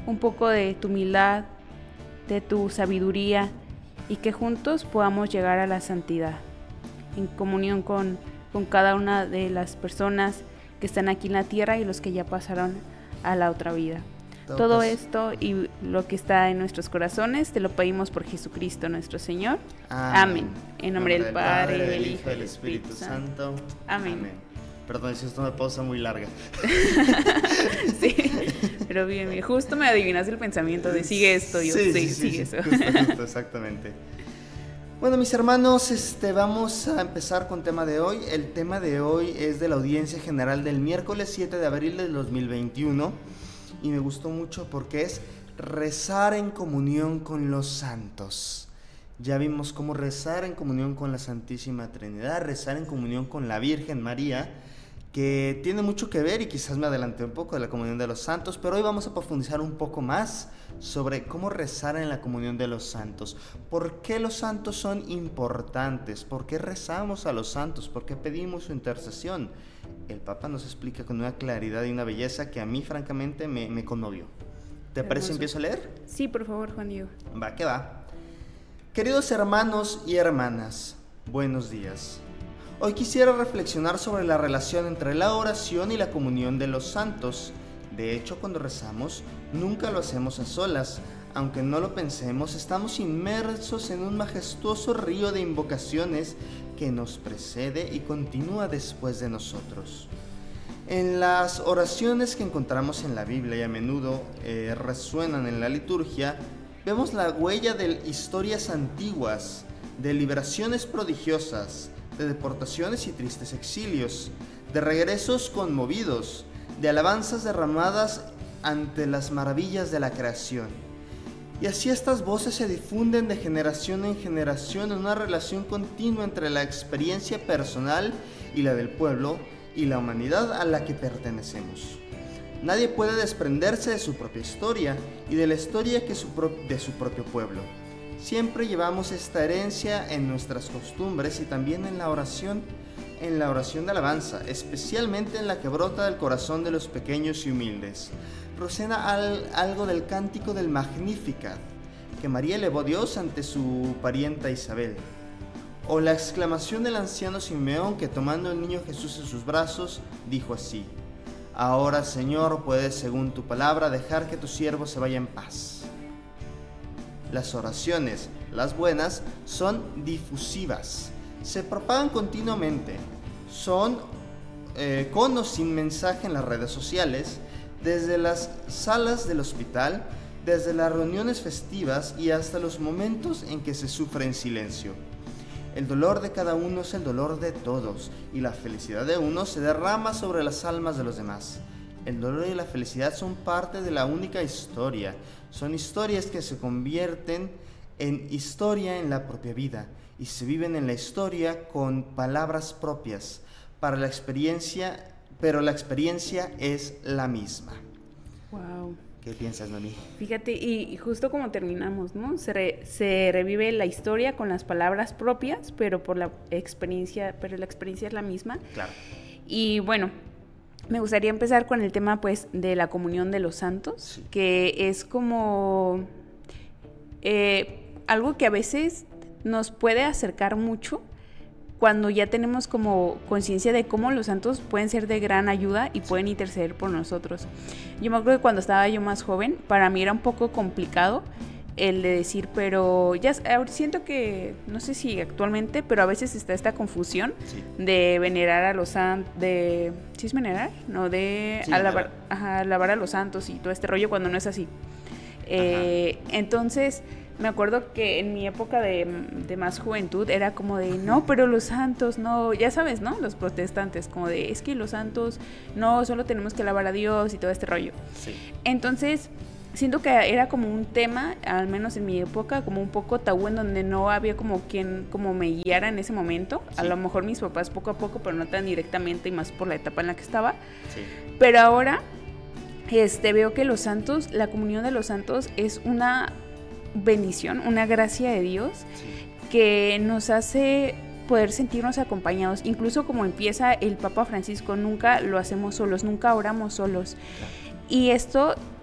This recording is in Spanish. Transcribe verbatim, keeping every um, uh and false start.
un poco de tu humildad, de tu sabiduría, y que juntos podamos llegar a la santidad, en comunión con, con cada una de las personas que están aquí en la tierra y los que ya pasaron a la otra vida. Todo, Todo esto y lo que está en nuestros corazones te lo pedimos por Jesucristo nuestro Señor. Amén. Amén. En nombre del, del Padre, Padre, del Hijo y del Espíritu, Espíritu Santo. Amén. Amén. Perdón, si es una pausa muy larga. Sí, pero bien, bien, justo me adivinaste el pensamiento de sigue esto, yo sí, sí, sí, sigue sí, eso. Justo, justo, exactamente. Bueno, mis hermanos, este, vamos a empezar con el tema de hoy. El tema de hoy es de la audiencia general del miércoles siete de abril del dos mil veintiuno. Y me gustó mucho porque es rezar en comunión con los santos. Ya vimos cómo rezar en comunión con la Santísima Trinidad, rezar en comunión con la Virgen María, que tiene mucho que ver, y quizás me adelanté un poco de la comunión de los santos, pero hoy vamos a profundizar un poco más sobre cómo rezar en la comunión de los santos. ¿Por qué los santos son importantes? ¿Por qué rezamos a los santos? ¿Por qué pedimos su intercesión? El Papa nos explica con una claridad y una belleza que a mí francamente me, me conmovió. ¿Te parece empiezo a leer? Sí, por favor, Juan Diego. Va, que va. Queridos hermanos y hermanas, buenos días. Hoy quisiera reflexionar sobre la relación entre la oración y la comunión de los santos. De hecho, cuando rezamos, nunca lo hacemos a solas. Aunque no lo pensemos, estamos inmersos en un majestuoso río de invocaciones que nos precede y continúa después de nosotros. En las oraciones que encontramos en la Biblia y a menudo eh, resuenan en la liturgia, vemos la huella de historias antiguas, de liberaciones prodigiosas, de deportaciones y tristes exilios, de regresos conmovidos, de alabanzas derramadas ante las maravillas de la creación. Y así estas voces se difunden de generación en generación en una relación continua entre la experiencia personal y la del pueblo y la humanidad a la que pertenecemos. Nadie puede desprenderse de su propia historia y de la historia que su pro- de su propio pueblo. Siempre llevamos esta herencia en nuestras costumbres y también en la oración, en la oración de alabanza, especialmente en la que brota del corazón de los pequeños y humildes. Resuena al, algo del cántico del Magnificat, que María elevó a Dios ante su parienta Isabel. O la exclamación del anciano Simeón que tomando al niño Jesús en sus brazos, dijo así: Ahora, Señor, puedes, según tu palabra, dejar que tu siervo se vaya en paz. Las oraciones, las buenas, son difusivas, se propagan continuamente, son eh, con o sin mensaje en las redes sociales, desde las salas del hospital, desde las reuniones festivas y hasta los momentos en que se sufre en silencio. El dolor de cada uno es el dolor de todos, y la felicidad de uno se derrama sobre las almas de los demás. El dolor y la felicidad son parte de la única historia, son historias que se convierten en historia en la propia vida, y se viven en la historia con palabras propias, para la experiencia, pero la experiencia es la misma. Wow. ¿Qué piensas, Noni? Fíjate, y, y justo como terminamos, ¿no? Se, re, se revive la historia con las palabras propias, pero por la experiencia, pero la experiencia es la misma. Claro. Y bueno, me gustaría empezar con el tema, pues, de la comunión de los santos, sí. Que es como eh, algo que a veces nos puede acercar mucho cuando ya tenemos como conciencia de cómo los santos pueden ser de gran ayuda y pueden interceder por nosotros. Yo me acuerdo que cuando estaba yo más joven, para mí era un poco complicado el de decir, pero ya siento que, no sé si actualmente, pero a veces está esta confusión sí. de venerar a los santos, de, ¿sí es venerar? No, de sí, alabar, ajá, alabar a los santos y todo este rollo cuando no es así. Eh, entonces, me acuerdo que en mi época de, de más juventud era como de, no, pero los santos, no, ya sabes, ¿no? Los protestantes, como de, es que los santos, no, solo tenemos que alabar a Dios y todo este rollo. Sí. Entonces, siento que era como un tema, al menos en mi época, como un poco tabú, en donde no había como quien como me guiara en ese momento. Sí. A lo mejor mis papás poco a poco, pero no tan directamente y más por la etapa en la que estaba. Sí. Pero ahora, este, veo que los santos, la comunión de los santos es una bendición, una gracia de Dios sí. que nos hace poder sentirnos acompañados. Incluso como empieza el Papa Francisco, nunca lo hacemos solos, nunca oramos solos. Claro. Y esto